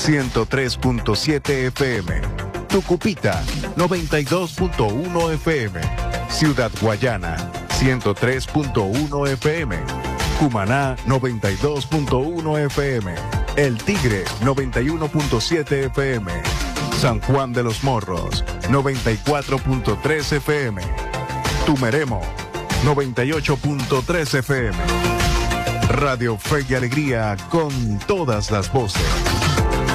103.7 FM. Tucupita, 92.1 FM. Ciudad Guayana, 103.1 FM. Cumaná, 92.1 FM. El Tigre, 91.7 FM. San Juan de los Morros, 94.3 FM. Tumeremo, 98.3 FM. Radio Fe y Alegría con todas las voces.